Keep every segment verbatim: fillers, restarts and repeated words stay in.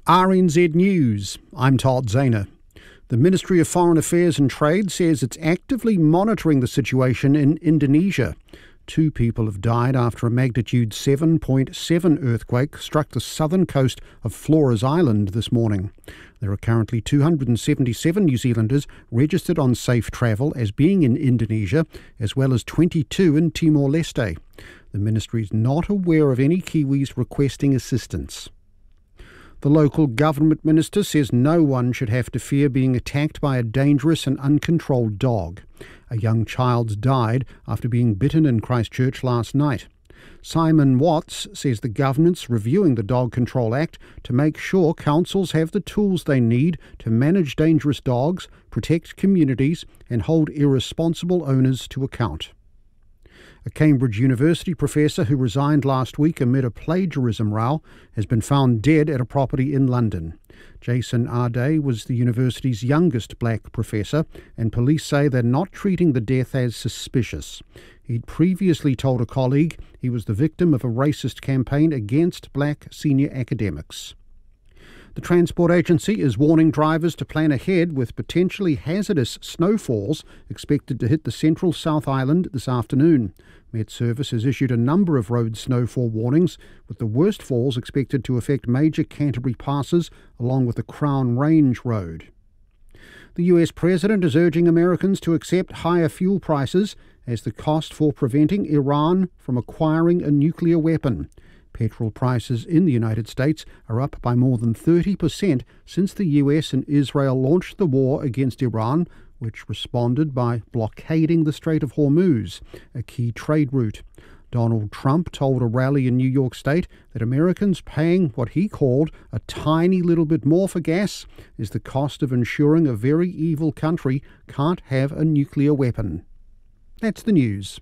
R N Z News, I'm Todd Zahner. The Ministry of Foreign Affairs and Trade says it's actively monitoring the situation in Indonesia. Two people have died after a magnitude seven point seven earthquake struck the southern coast of Flores Island this morning. There are currently two hundred seventy-seven New Zealanders registered on safe travel as being in Indonesia, as well as twenty-two in Timor-Leste. The ministry is not aware of any Kiwis requesting assistance. The local government minister says no one should have to fear being attacked by a dangerous and uncontrolled dog. A young child died after being bitten in Christchurch last night. Simon Watts says the government's reviewing the Dog Control Act to make sure councils have the tools they need to manage dangerous dogs, protect communities and hold irresponsible owners to account. A Cambridge University professor who resigned last week amid a plagiarism row has been found dead at a property in London. Jason Arday was the university's youngest black professor, and police say they're not treating the death as suspicious. He'd previously told a colleague he was the victim of a racist campaign against black senior academics. The Transport Agency is warning drivers to plan ahead with potentially hazardous snowfalls expected to hit the central South Island this afternoon. Met Service has issued a number of road snowfall warnings, with the worst falls expected to affect major Canterbury passes along with the Crown Range Road. The U S President is urging Americans to accept higher fuel prices as the cost for preventing Iran from acquiring a nuclear weapon. Petrol prices in the United States are up by more than thirty percent since the U S and Israel launched the war against Iran, which responded by blockading the Strait of Hormuz, a key trade route. Donald Trump told a rally in New York State that Americans paying what he called a tiny little bit more for gas is the cost of ensuring a very evil country can't have a nuclear weapon. That's the news.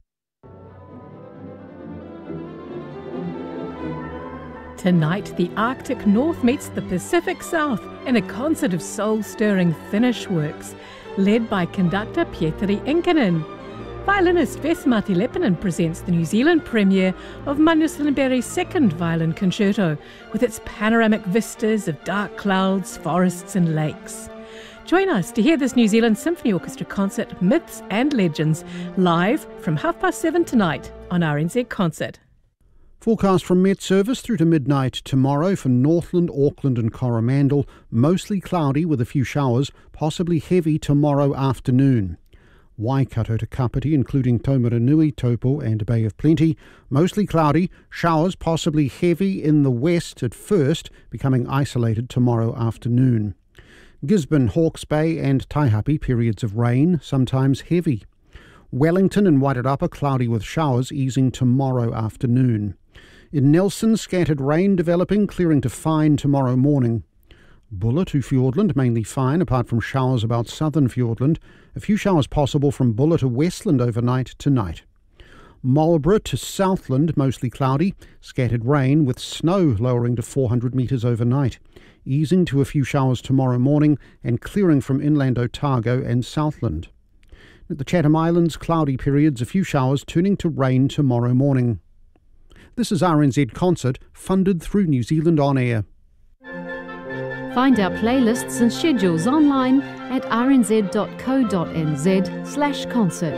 Tonight, the Arctic North meets the Pacific South in a concert of soul-stirring Finnish works, led by conductor Pietari Inkinen. Violinist Vesa-Matti Leppänen presents the New Zealand premiere of Magnus Lindberg's second violin concerto, with its panoramic vistas of dark clouds, forests and lakes. Join us to hear this New Zealand Symphony Orchestra concert, Myths and Legends, live from half past seven tonight on R N Z Concert. Forecast from Met Service through to midnight tomorrow for Northland, Auckland and Coromandel. Mostly cloudy with a few showers, possibly heavy tomorrow afternoon. Waikato to Kapiti, including Taumarunui, Taupo and Bay of Plenty. Mostly cloudy, showers possibly heavy in the west at first, becoming isolated tomorrow afternoon. Gisborne, Hawke's Bay and Taihape, periods of rain, sometimes heavy. Wellington and Wairarapa, cloudy with showers, easing tomorrow afternoon. In Nelson, scattered rain developing, clearing to fine tomorrow morning. Bulla to Fiordland, mainly fine, apart from showers about southern Fiordland. A few showers possible from Bulla to Westland overnight tonight. Marlborough to Southland, mostly cloudy. Scattered rain with snow lowering to four hundred metres overnight. Easing to a few showers tomorrow morning and clearing from inland Otago and Southland. At the Chatham Islands, cloudy periods, a few showers turning to rain tomorrow morning. This is R N Z Concert, funded through New Zealand On Air. Find our playlists and schedules online at rnz.co.nz slash concert.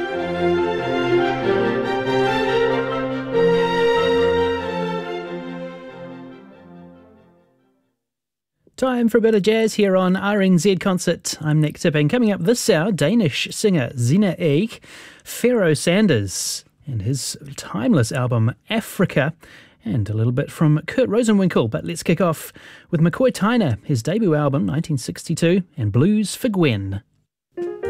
Time for a bit of jazz here on R N Z Concert. I'm Nick Tipping. Coming up this hour, Danish singer Zina Eek, Pharoah Sanders and his timeless album Africa, and a little bit from Kurt Rosenwinkel. But let's kick off with McCoy Tyner, his debut album nineteen sixty-two, and Blues for Gwen.